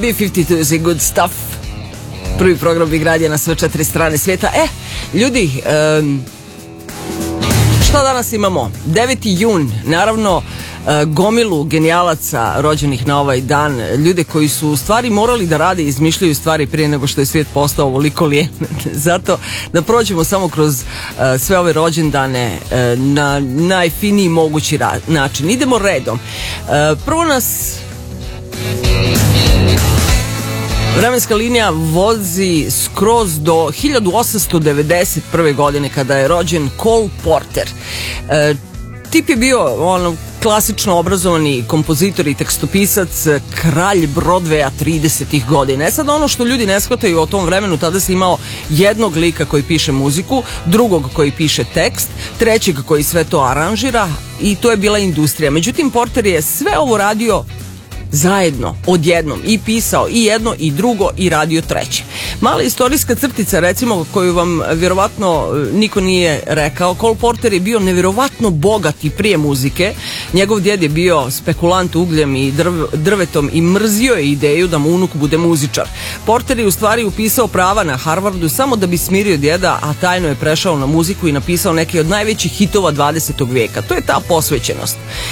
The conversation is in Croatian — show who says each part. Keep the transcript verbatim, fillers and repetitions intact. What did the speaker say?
Speaker 1: B fifty-two is good stuff. Prvi program Big Radija na sve četiri strane svijeta. E, ljudi, um, šta danas imamo? deveti jun, naravno, gomilu genijalaca rođenih na ovaj dan, ljude koji su u stvari morali da rade i izmišljaju stvari prije nego što je svijet postao ovoliko lijen. Zato da prođemo samo kroz uh, sve ove rođendane uh, na najfiniji mogući ra- način. Idemo redom. Uh, prvo nas vremenska linija vozi skroz do hiljadu osamsto devedeset prve. godine kada je rođen Cole Porter. Uh, tip je bio ono klasično obrazovani kompozitor i tekstopisac, kralj Broadwaya tridesetih godina. E sad, ono što ljudi ne shvataju o tom vremenu, tada si imao jednog lika koji piše muziku, drugog koji piše tekst, trećeg koji sve to aranžira i to je bila industrija. Međutim, Porter je sve ovo radio zajedno, odjednom, i pisao i jedno i drugo i radio treće. Mala istorijska crtica, recimo, koju vam vjerovatno niko nije rekao. Cole Porter je bio nevjerovatno bogat i prije muzike. Njegov djed je bio spekulant ugljem i drv, drvetom i mrzio je ideju da mu unuk bude muzičar. Porter je u stvari upisao prava na Harvardu samo da bi smirio djeda, a tajno je prešao na muziku i napisao neke od najvećih hitova dvadesetog vijeka. To je ta posvećenost.